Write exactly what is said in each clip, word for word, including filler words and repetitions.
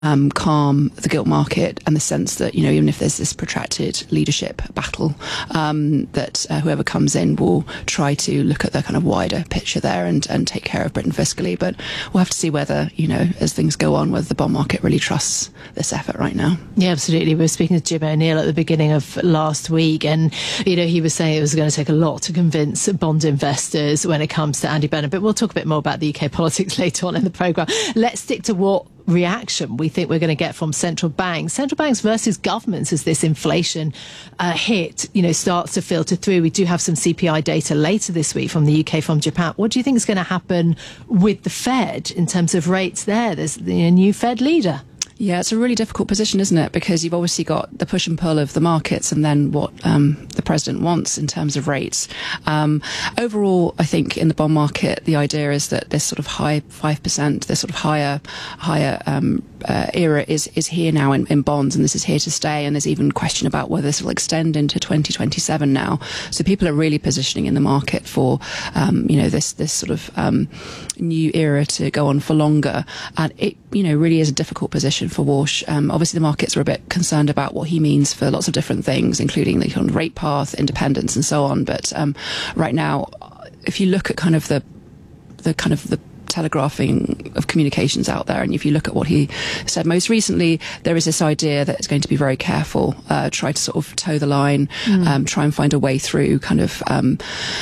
Um, calm the gilt market, and the sense that, you know, even if there's this protracted leadership battle, um, that uh, whoever comes in will try to look at the kind of wider picture there and, and take care of Britain fiscally. But we'll have to see whether, you know, as things go on, whether the bond market really trusts this effort right now. Yeah, absolutely. We were speaking to Jim O'Neill at the beginning of last week, and, you know, he was saying it was going to take a lot to convince bond investors when it comes to Andy Burnham. But we'll talk a bit more about the U K politics later on in the programme. Let's stick to what reaction we think we're going to get from central banks. Central banks versus governments as this inflation uh, hit, you know, starts to filter through. We do have some C P I data later this week from the U K, from Japan. What do you think is going to happen with the Fed in terms of rates there? There's the new Fed leader. Yeah, it's a really difficult position, isn't it? Because you've obviously got the push and pull of the markets and then what um, the president wants in terms of rates. Um, overall, I think in the bond market, the idea is that this sort of high five percent, this sort of higher higher um, uh, era is is here now in, in bonds, and this is here to stay. And there's even question about whether this will extend into twenty twenty-seven now. So people are really positioning in the market for, um, you know, this this sort of um, new era to go on for longer. And it, you know, really is a difficult position for Walsh. Um, obviously, the markets are a bit concerned about what he means for lots of different things, including the kind of rate path, independence, and so on. But um, right now, if you look at kind of the the kind of the telegraphing of communications out there, and if you look at what he said most recently, there is this idea that it's going to be very careful, uh, try to sort of toe the line, mm. um, try and find a way through kind of um,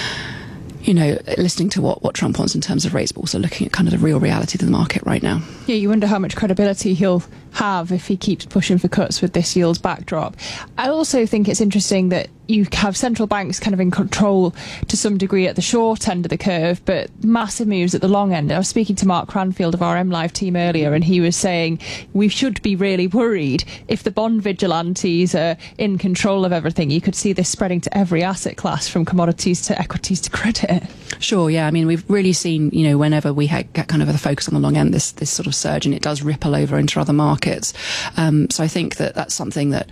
you know, listening to what, what Trump wants in terms of rates, but also looking at kind of the real reality of the market right now. Yeah, you wonder how much credibility he'll have if he keeps pushing for cuts with this yields backdrop. I also think it's interesting that you have central banks kind of in control to some degree at the short end of the curve, but massive moves at the long end. I was speaking to Mark Cranfield of our M Live team earlier, and he was saying we should be really worried if the bond vigilantes are in control of everything. You could see this spreading to every asset class, from commodities to equities to credit. Sure, yeah. I mean, we've really seen, you know, whenever we had get kind of the focus on the long end, this this sort of surge, and it does ripple over into other markets. Um, so I think that that's something that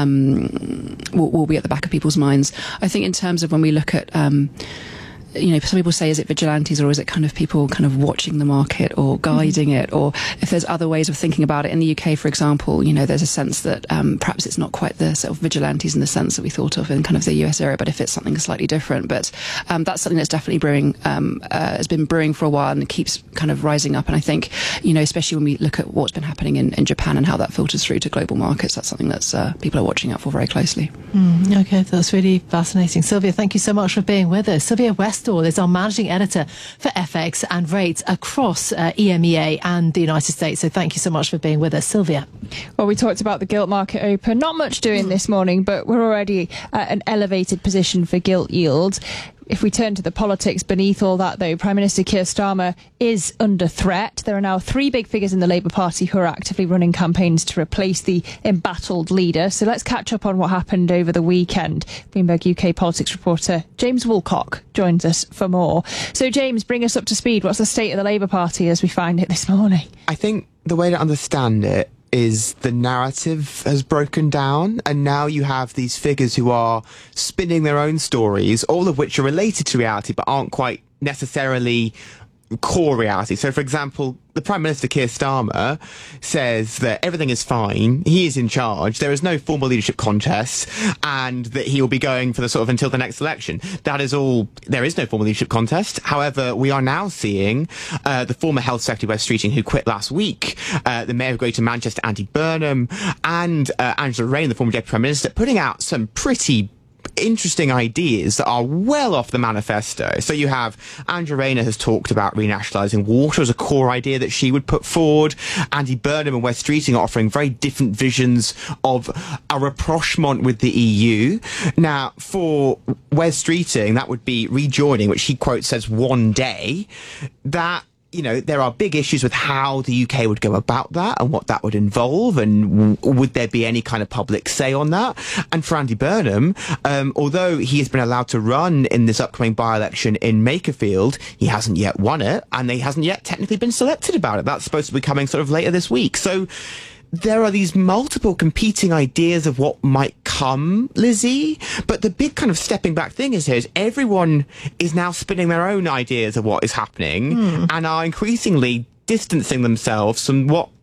um, will, will be at the back of people's minds. I think in terms of when we look at um, you know, some people say, is it vigilantes or is it kind of people kind of watching the market or guiding mm-hmm. it, or if there's other ways of thinking about it. In the U K, for example, you know, there's a sense that um, perhaps it's not quite the sort of vigilantes in the sense that we thought of in kind of the U S era, but if it's something slightly different. But um, that's something that's definitely brewing, um, uh, has been brewing for a while and keeps kind of rising up. And I think, you know, especially when we look at what's been happening in, in Japan and how that filters through to global markets, that's something that's uh, people are watching out for very closely. Mm, okay, that's really fascinating. Sylvia, thank you so much for being with us. Sylvia Westall is our managing editor for F X and rates across uh, E M E A and the United States. So thank you so much for being with us, Sylvia. Well, we talked about the gilt market open. Not much doing this morning, but we're already at an elevated position for gilt yields. If we turn to the politics beneath all that, though, Prime Minister Keir Starmer is under threat. There are now three big figures in the Labour Party who are actively running campaigns to replace the embattled leader. So let's catch up on what happened over the weekend. Bloomberg U K politics reporter James Woolcock joins us for more. So, James, bring us up to speed. What's the state of the Labour Party as we find it this morning? I think the way to understand it is the narrative has broken down, and now you have these figures who are spinning their own stories, all of which are related to reality but aren't quite necessarily core reality. So, for example, the Prime Minister, Keir Starmer, says that everything is fine, he is in charge, there is no formal leadership contest, and that he will be going for the sort of until the next election. That is all, there is no formal leadership contest. However, we are now seeing uh, the former Health Secretary, Wes Streeting, who quit last week, uh, the Mayor of Greater Manchester, Andy Burnham, and uh, Angela Rayner, the former Deputy Prime Minister, putting out some pretty interesting ideas that are well off the manifesto. So you have Angela Rayner has talked about renationalising water as a core idea that she would put forward. Andy Burnham and Wes Streeting are offering very different visions of a rapprochement with the E U. Now, for Wes Streeting, that would be rejoining, which he quotes as one day. That, you know, there are big issues with how the U K would go about that and what that would involve, and w- would there be any kind of public say on that? And for Andy Burnham, um, although he has been allowed to run in this upcoming by-election in Makerfield, he hasn't yet won it, and he hasn't yet technically been selected about it. That's supposed to be coming sort of later this week. So there are these multiple competing ideas of what might come, Lizzie. But the big kind of stepping back thing is here is everyone is now spinning their own ideas of what is happening mm. and are increasingly distancing themselves from what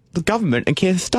the government and Keir Starmer.